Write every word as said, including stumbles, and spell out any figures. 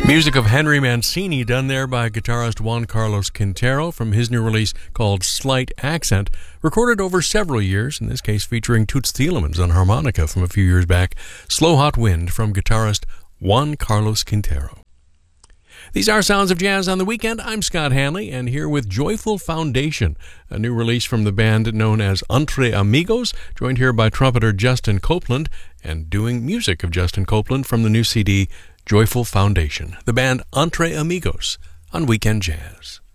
Music of Henry Mancini done there by guitarist Juan Carlos Quintero from his new release called Slight Accent, recorded over several years, in this case featuring Toots Thielemans on harmonica from a few years back. Slow Hot Wind from guitarist Juan Carlos Quintero. These are Sounds of Jazz on the Weekend. I'm Scott Hanley, and here with Joyful Foundation, a new release from the band known as Entre Amigos, joined here by trumpeter Justin Copeland, and doing music of Justin Copeland from the new C D Joyful Foundation, the band Entre Amigos on Weekend Jazz.